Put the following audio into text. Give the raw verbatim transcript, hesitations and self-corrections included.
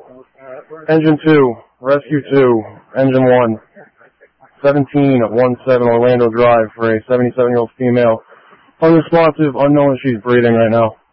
Engine two, Rescue two, Engine one, seventeen seventeen Orlando Drive for a seventy-seven-year-old female. Unresponsive, unknown if she's breathing right now.